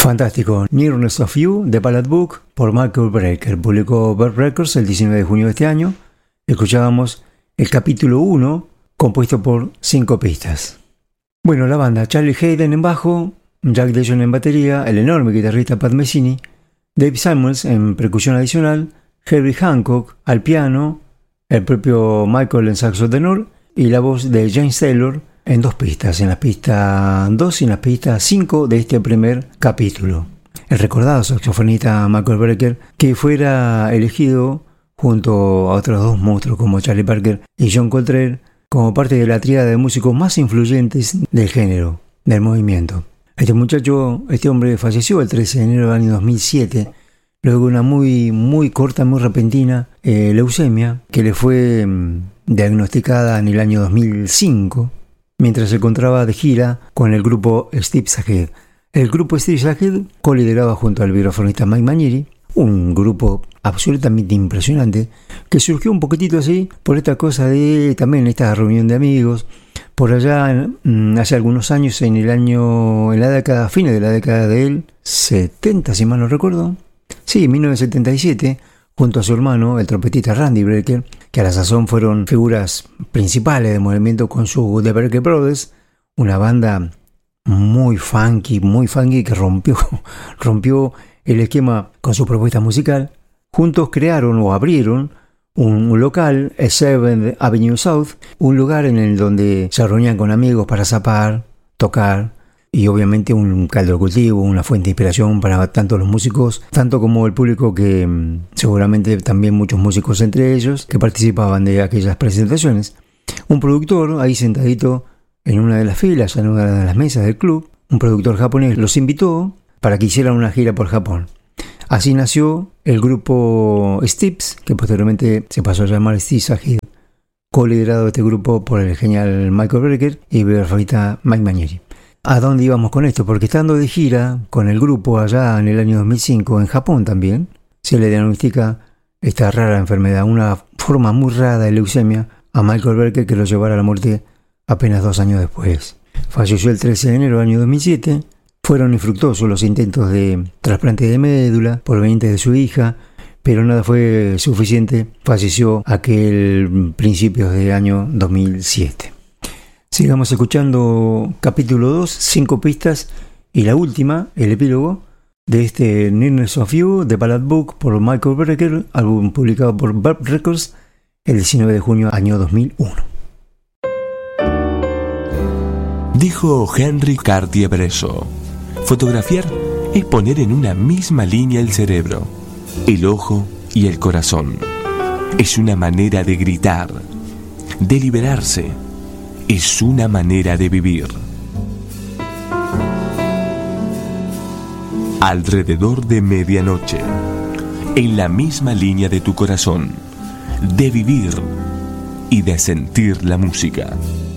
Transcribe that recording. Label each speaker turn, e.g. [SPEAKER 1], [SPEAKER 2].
[SPEAKER 1] Fantástico. Nearness of You, The Ballad Book, por Michael Brecker. Publicó Verve Records el 19 de junio de este año. Escuchábamos el capítulo 1, compuesto por 5 pistas. Bueno, la banda: Charlie Haden en bajo, Jack Dejon en batería, el enorme guitarrista Pat Messini, Dave Samuels en percusión adicional, Herbie Hancock al piano, el propio Michael en saxo tenor y la voz de James Taylor en 2 pistas, en la pista 2 y en la pista 5 de este primer capítulo. El recordado saxofonista Michael Brecker, que fuera elegido junto a otros 2 monstruos como Charlie Parker y John Coltrane como parte de la tríada de músicos más influyentes del género, del movimiento. Este hombre falleció el 13 de enero del año 2007, luego de una muy corta, muy repentina leucemia que le fue diagnosticada en el año 2005, mientras se encontraba de gira con el grupo Steve Sahed. El grupo Steve Sahed, coliderado junto al vibrafonista Mike Magneri, un grupo absolutamente impresionante, que surgió un poquitito así por esta cosa de también esta reunión de amigos, por allá hace algunos años, fines de la década del 70, si mal no recuerdo. Sí, 1977, junto a su hermano, el trompetista Randy Brecker, que a la sazón fueron figuras principales del movimiento con su The Brecker Brothers, una banda muy funky que rompió el esquema con su propuesta musical. Juntos crearon o abrieron un local, 7th Avenue South, un lugar en el donde se reunían con amigos para zapar, tocar, y obviamente un caldo de cultivo, una fuente de inspiración para tanto los músicos, tanto como el público, que seguramente también muchos músicos entre ellos que participaban de aquellas presentaciones. Un productor ahí sentadito en una de las filas, en una de las mesas del club, un productor japonés los invitó para que hicieran una gira por Japón. Así nació el grupo Steps, que posteriormente se pasó a llamar Steve Sahed, co-liderado este grupo por el genial Michael Brecker y el vibrafonista Mike Magneri. ¿A dónde íbamos con esto? Porque estando de gira con el grupo allá en el año 2005 en Japón también, se le diagnostica esta rara enfermedad, una forma muy rara de leucemia a Michael Brecker, que lo llevara a la muerte apenas 2 años después. Falleció el 13 de enero del año 2007. Fueron infructuosos los intentos de trasplante de médula provenientes de su hija, pero nada fue suficiente. Falleció aquel principios del año 2007. Sigamos escuchando capítulo 2, 5 pistas y la última, el epílogo de este Nearness of You, The Ballad Book, por Michael Brecker, álbum publicado por Verve Records el 19 de junio año 2001.
[SPEAKER 2] Dijo Henry Cartier-Bresson: fotografiar es poner en una misma línea el cerebro, el ojo y el corazón. Es una manera de gritar, de liberarse. Es una manera de vivir. Alrededor de medianoche, en la misma línea de tu corazón, de vivir y de sentir la música.